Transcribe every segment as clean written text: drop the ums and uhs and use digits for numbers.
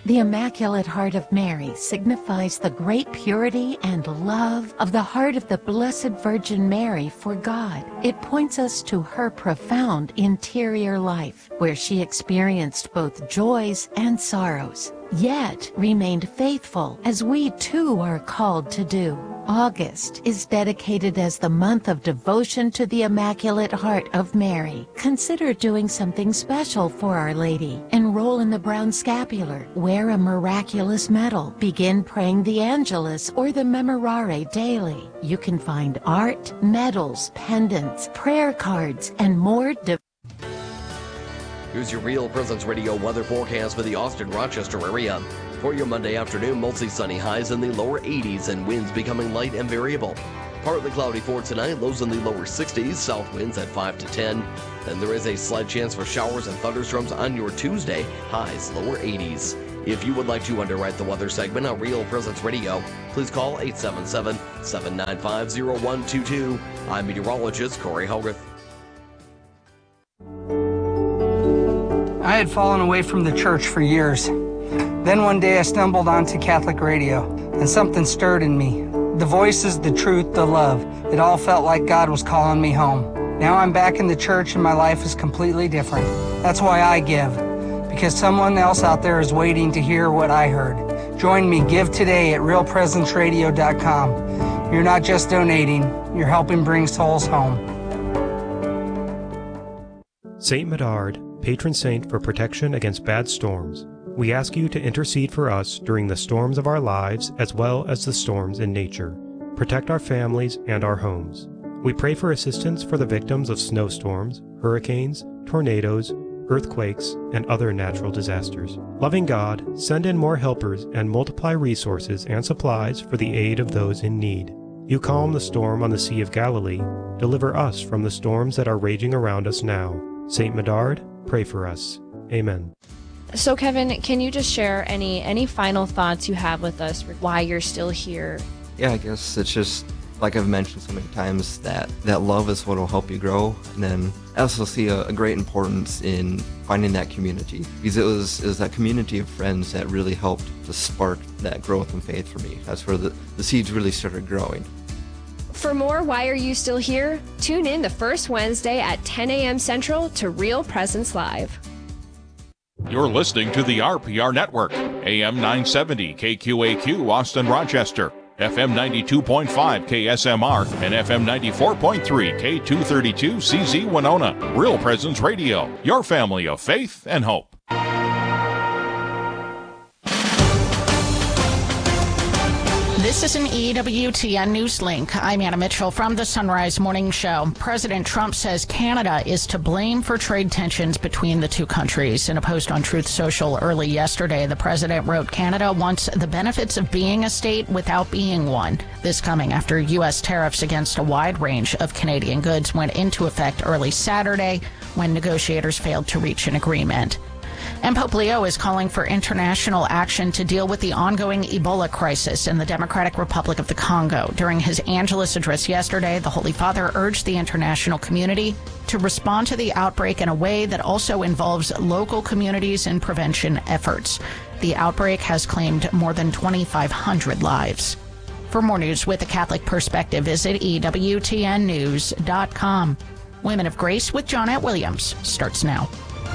The Immaculate Heart of Mary signifies the great purity and love of the heart of the Blessed Virgin Mary for God. It points us to her profound interior life, where she experienced both joys and sorrows, yet remained faithful, as we too are called to do. August is dedicated as the month of devotion to the Immaculate Heart of Mary. Consider doing something special for Our Lady. Enroll in the Brown Scapular, wear a miraculous medal, begin praying the Angelus or the Memorare daily. You can find art, medals, pendants, prayer cards, and more. Here's your Real Presence Radio weather forecast for the Austin-Rochester area. For your Monday afternoon, mostly sunny, highs in the lower 80s and winds becoming light and variable. Partly cloudy for tonight, lows in the lower 60s, south winds at 5 to 10. Then there is a slight chance for showers and thunderstorms on your Tuesday, highs lower 80s. If you would like to underwrite the weather segment on Real Presence Radio, please call 877-795-0122. I'm meteorologist Corey Hogarth. I had fallen away from the church for years. Then one day I stumbled onto Catholic radio, and something stirred in me. The voices, the truth, the love. It all felt like God was calling me home. Now I'm back in the church and my life is completely different. That's why I give, because someone else out there is waiting to hear what I heard. Join me, give today at realpresenceradio.com. You're not just donating, you're helping bring souls home. Saint Medard, patron saint for protection against bad storms. We ask you to intercede for us during the storms of our lives as well as the storms in nature. Protect our families and our homes. We pray for assistance for the victims of snowstorms, hurricanes, tornadoes, earthquakes, and other natural disasters. Loving God, send in more helpers and multiply resources and supplies for the aid of those in need. You calm the storm on the Sea of Galilee. Deliver us from the storms that are raging around us now. Saint Medard, pray for us. Amen. So Kevin, can you just share any final thoughts you have with us for why you're still here? Yeah, I guess it's just, like I've mentioned so many times, that love is what will help you grow. And then I also see a great importance in finding that community, because it was that community of friends that really helped to spark that growth and faith for me. That's where the seeds really started growing. For more Why Are You Still Here? Tune in the first Wednesday at 10 a.m. Central to Real Presence Live. You're listening to the RPR Network, AM 970 KQAQ Austin Rochester, FM 92.5 KSMR, and FM 94.3 K232 CZ Winona. Real Presence Radio, your family of faith and hope. This is an EWTN News Link. I'm Anna Mitchell from the Sunrise Morning Show. President Trump says Canada is to blame for trade tensions between the two countries. In a post on Truth Social early yesterday, the president wrote, Canada wants the benefits of being a state without being one. This coming after U.S. tariffs against a wide range of Canadian goods went into effect early Saturday when negotiators failed to reach an agreement. And Pope Leo is calling for international action to deal with the ongoing Ebola crisis in the Democratic Republic of the Congo. During his Angelus address yesterday, the Holy Father urged the international community to respond to the outbreak in a way that also involves local communities in prevention efforts. The outbreak has claimed more than 2,500 lives. For more news with a Catholic perspective, visit EWTNnews.com. Women of Grace with Johnnette Williams starts now.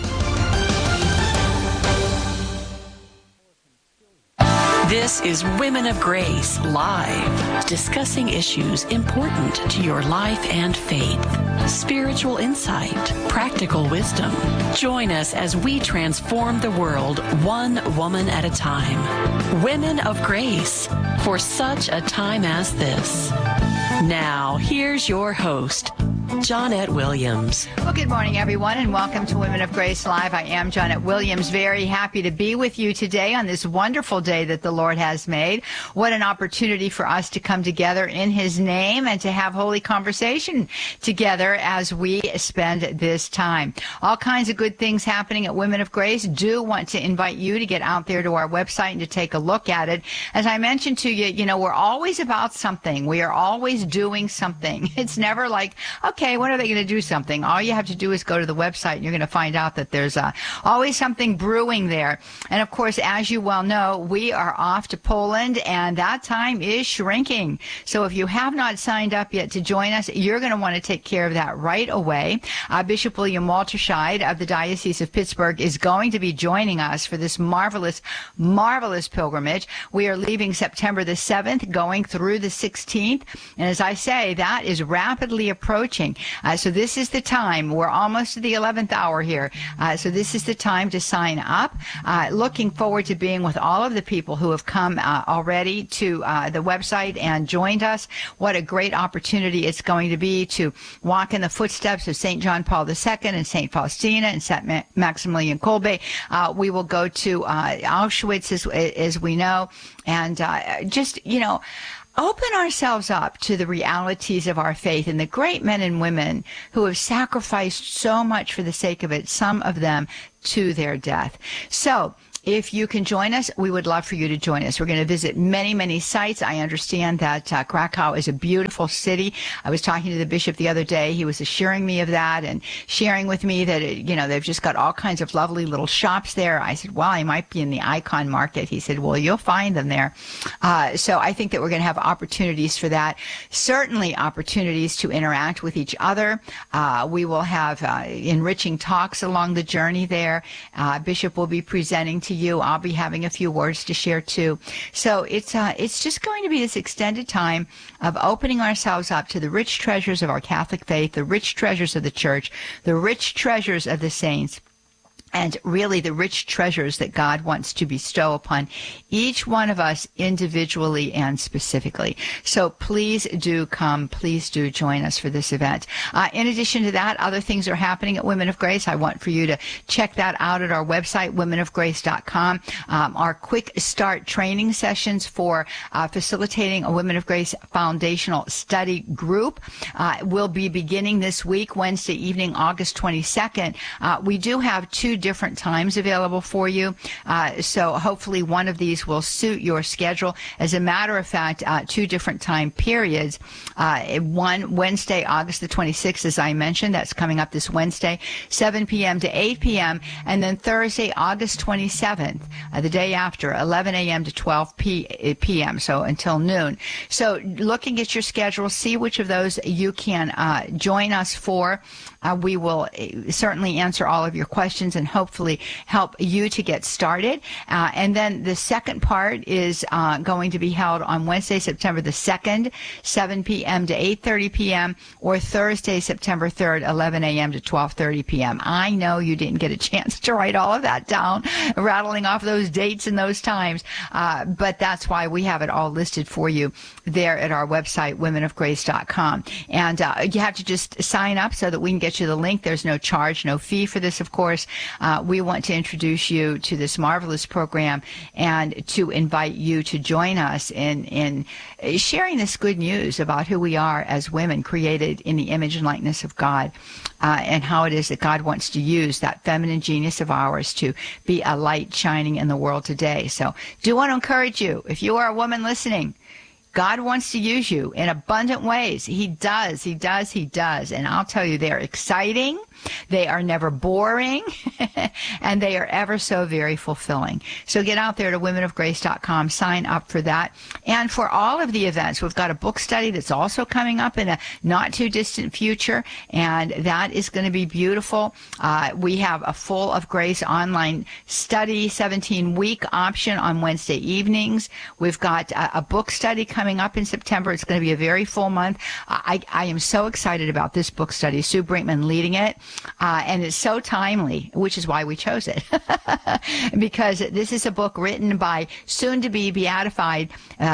This is Women of Grace Live, discussing issues important to your life and faith. Spiritual insight, practical wisdom. Join us as we transform the world one woman at a time. Women of Grace, for such a time as this. Now, here's your host, Johnnette Williams. Well, good morning, everyone, and welcome to Women of Grace Live. I am Johnnette Williams, very happy to be with you today on this wonderful day that the Lord has made. What an opportunity for us to come together in His name and to have holy conversation together as we spend this time. All kinds of good things happening at Women of Grace. Do want to invite you to get out there to our website and to take a look at it. As I mentioned to you, we're always about something. We are always doing something. It's never like, okay, okay, when are they going to do something? All you have to do is go to the website, and you're going to find out that there's always something brewing there. And, of course, as you well know, we are off to Poland, and that time is shrinking. So if you have not signed up yet to join us, you're going to want to take care of that right away. Bishop William Walterscheid of the Diocese of Pittsburgh is going to be joining us for this marvelous, marvelous pilgrimage. We are leaving September the 7th, going through the 16th. And as I say, that is rapidly approaching. So this is the time. We're almost to the 11th hour here. So this is the time to sign up. Looking forward to being with all of the people who have come already to the website and joined us. What a great opportunity it's going to be to walk in the footsteps of St. John Paul II and St. Faustina and St. Maximilian Kolbe. We will go to Auschwitz, as we know, and just, open ourselves up to the realities of our faith and the great men and women who have sacrificed so much for the sake of it, some of them to their death. So, if you can join us, we would love for you to join us. We're going to visit many, many sites. I understand that Krakow is a beautiful city. I was talking to the bishop the other day. He was assuring me of that and sharing with me that, they've just got all kinds of lovely little shops there. I said, well, I might be in the Icon Market. He said, well, you'll find them there. So I think that we're going to have opportunities for that. Certainly opportunities to interact with each other. We will have enriching talks along the journey there. Bishop will be presenting to you. I'll be having a few words to share too. So it's just going to be this extended time of opening ourselves up to the rich treasures of our Catholic faith, the rich treasures of the Church, the rich treasures of the saints, and really the rich treasures that God wants to bestow upon each one of us individually and specifically. So please do come. Please do join us for this event. In addition to that, other things are happening at Women of Grace. I want for you to check that out at our website, womenofgrace.com. Our quick start training sessions for facilitating a Women of Grace foundational study group will be beginning this week, Wednesday evening, August 22nd. We do have 2 different times available for you. So hopefully one of these will suit your schedule. As a matter of fact, 2 different time periods. One Wednesday, August the 26th, as I mentioned, that's coming up this Wednesday, 7 p.m. to 8 p.m. And then Thursday, August 27th, the day after, 11 a.m. to 12 p.m. So until noon. So looking at your schedule, see which of those you can join us for. We will certainly answer all of your questions and hopefully help you to get started. And then the second part is going to be held on Wednesday, September the 2nd, 7 p.m. to 8:30 p.m. or Thursday, September 3rd, 11 a.m. to 12:30 p.m. I know you didn't get a chance to write all of that down, rattling off those dates and those times, but that's why we have it all listed for you there at our website, womenofgrace.com. And you have to just sign up so that we can get you the link. There's no charge, no fee for this, of course. We want to introduce you to this marvelous program and to invite you to join us in sharing this good news about who we are as women created in the image and likeness of God, and how it is that God wants to use that feminine genius of ours to be a light shining in the world today. So do want to encourage you, if you are a woman listening, God wants to use you in abundant ways. He does. He does. He does. And I'll tell you, they're exciting. They are never boring, and they are ever so very fulfilling. So get out there to womenofgrace.com, sign up for that. And for all of the events, we've got a book study that's also coming up in a not too distant future, and that is going to be beautiful. We have a Full of Grace online study, 17-week option on Wednesday evenings. We've got a book study coming up in September. It's going to be a very full month. I am so excited about this book study. Sue Brinkman leading it. And it's so timely, which is why we chose it, because this is a book written by soon-to-be beatified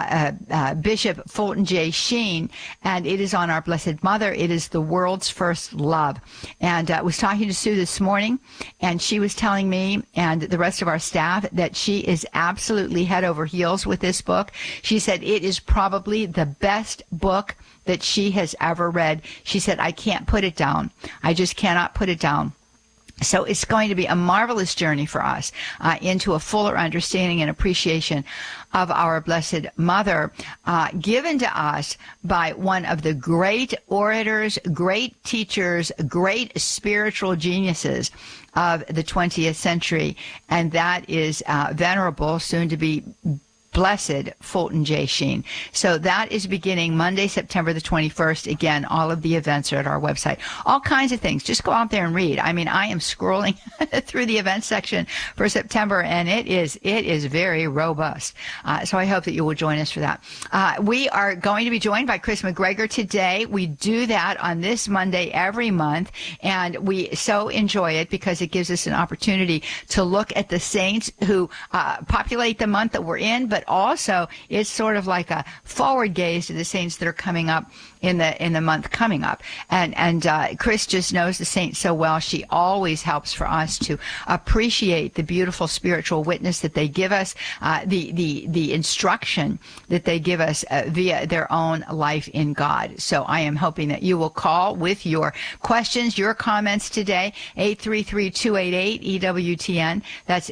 Bishop Fulton J. Sheen, and it is on our Blessed Mother. It is the world's first love. And I was talking to Sue this morning, and she was telling me and the rest of our staff that she is absolutely head over heels with this book. She said it is probably the best book that she has ever read. She said, I can't put it down. I just cannot put it down. So it's going to be a marvelous journey for us into a fuller understanding and appreciation of our Blessed Mother, given to us by one of the great orators, great teachers, great spiritual geniuses of the 20th century, and that is Venerable, soon to be Blessed Fulton J. Sheen. So that is beginning Monday, September the 21st. Again, all of the events are at our website. All kinds of things. Just go out there and read. I mean, I am scrolling through the events section for September, and it is very robust. So I hope that you will join us for that. We are going to be joined by Chris McGregor today. We do that on this Monday every month, and we so enjoy it because it gives us an opportunity to look at the saints who populate the month that we're in, but also it's sort of like a forward gaze to the saints that are coming up in the month coming up. And Chris just knows the saints so well. She always helps for us to appreciate the beautiful spiritual witness that they give us, the instruction that they give us via their own life in God. So I am hoping that you will call with your questions, your comments today, 833-288-EWTN. That's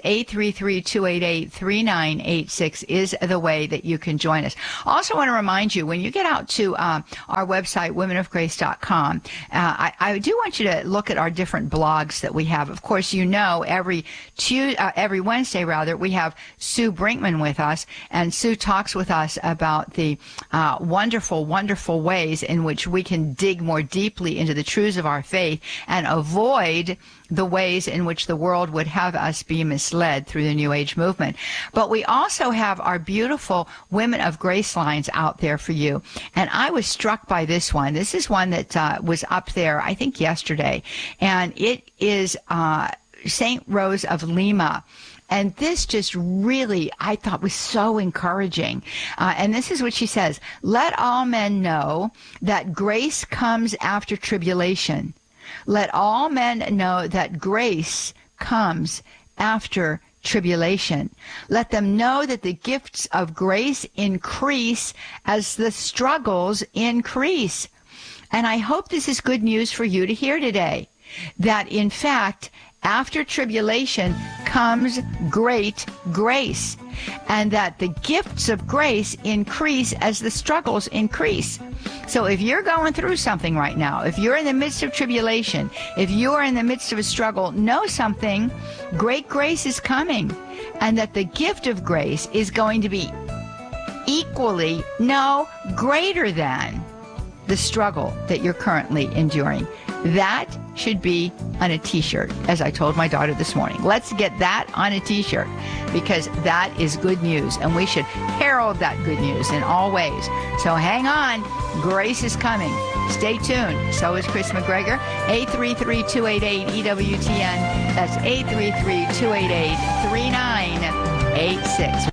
833-288-3986 is the way that you can join us. Also want to remind you, when you get out to our website, womenofgrace.com, I do want you to look at our different blogs that we have. Of course, you know, every Wednesday, we have Sue Brinkman with us, and Sue talks with us about the wonderful, wonderful ways in which we can dig more deeply into the truths of our faith and avoid the ways in which the world would have us be misled through the New Age movement. But we also have our beautiful Women of Grace lines out there for you. And I was struck by this one. This is one that was up there, I think, yesterday. And it is St. Rose of Lima. And this just really, I thought, was so encouraging. And this is what she says: "Let all men know that grace comes after tribulation. Let all men know that grace comes after tribulation. Let them know that the gifts of grace increase as the struggles increase." And I hope this is good news for you to hear today, that in fact, after tribulation comes great grace, and that the gifts of grace increase as the struggles increase. So if you're going through something right now, if you're in the midst of tribulation, if you are in the midst of a struggle, know something: great grace is coming, and that the gift of grace is going to be equally, no, greater than the struggle that you're currently enduring. That should be on a t-shirt, as I told my daughter this morning. Let's get that on a t-shirt, because that is good news, and we should herald that good news in all ways. So hang on, grace is coming. Stay tuned. So is Chris McGregor. 833-288-EWTN. That's 833-288-3986.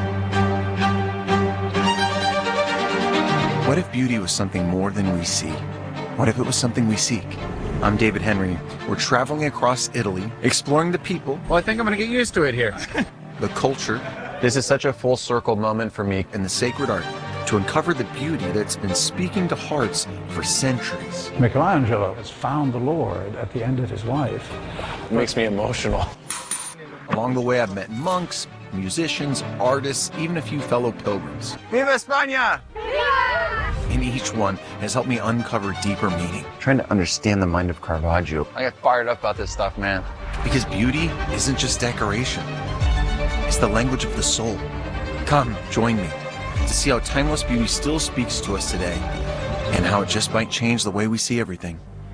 What if beauty was something more than we see? What if it was something we seek? I'm David Henry. We're traveling across Italy, exploring the people. Well, I think I'm going to get used to it here. The culture. This is such a full circle moment for me. And the sacred art, to uncover the beauty that's been speaking to hearts for centuries. Michelangelo has found the Lord at the end of his life. It makes me emotional. Along the way, I've met monks, musicians, artists, even a few fellow pilgrims. Viva España! And each one has helped me uncover deeper meaning. Trying to understand the mind of Caravaggio. I get fired up about this stuff, man. Because beauty isn't just decoration. It's the language of the soul. Come, join me to see how timeless beauty still speaks to us today, and how it just might change the way we see everything.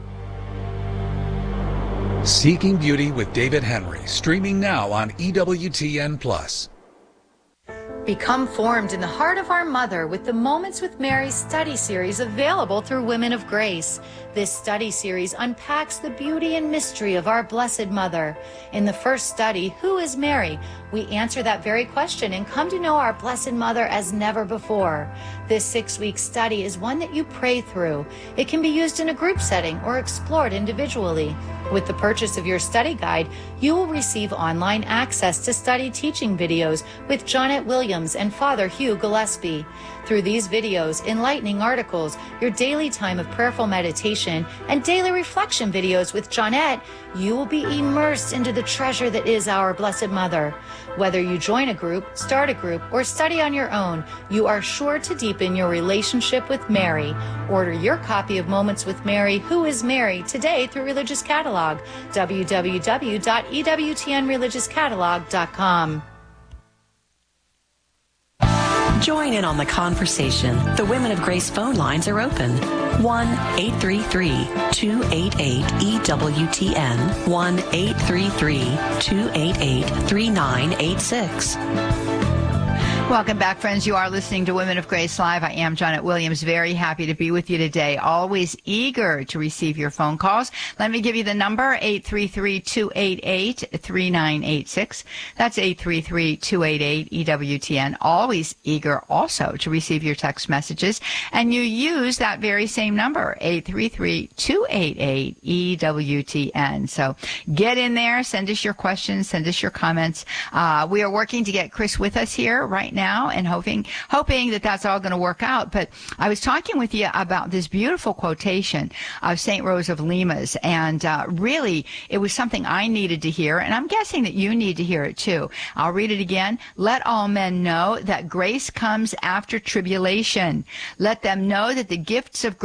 Seeking Beauty with David Henry, streaming now on EWTN+. Become formed in the heart of our mother with the Moments with Mary study series available through Women of Grace. This study series unpacks the beauty and mystery of our Blessed Mother. In the first study, Who is Mary? We answer that very question and come to know our Blessed Mother as never before. This 6-week study is one that you pray through. It can be used in a group setting or explored individually. With the purchase of your study guide, you will receive online access to study teaching videos with Johnette Williams and Father Hugh Gillespie. Through these videos, enlightening articles, your daily time of prayerful meditation, and daily reflection videos with Johnette, you will be immersed into the treasure that is our Blessed Mother. Whether you join a group, start a group, or study on your own, you are sure to deepen your relationship with Mary. Order your copy of Moments with Mary, Who is Mary, today through Religious Catalog, www.ewtnreligiouscatalog.com. Join in on the conversation. The Women of Grace phone lines are open. 1-833-288-EWTN. 1-833-288-3986. Welcome back, friends. You are listening to Women of Grace Live. I am Johnette Williams. Very happy to be with you today. Always eager to receive your phone calls. Let me give you the number, 833-288-3986. That's 833-288-EWTN. Always eager also to receive your text messages. And you use that very same number, 833-288-EWTN. So get in there. Send us your questions. Send us your comments. We are working to get Chris with us here right now and hoping that that's all going to work out. But I was talking with you about this beautiful quotation of St. Rose of Lima's, and really it was something I needed to hear, and I'm guessing that you need to hear it too. I'll read it again. Let all men know that grace comes after tribulation. Let them know that the gifts of